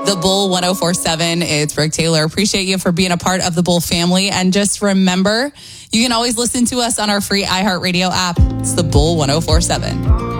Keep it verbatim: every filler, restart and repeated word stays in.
The Bull ten forty-seven. It's Rick Taylor. Appreciate you for being a part of the Bull family. And just remember, you can always listen to us on our free iHeartRadio app. It's the Bull ten forty-seven.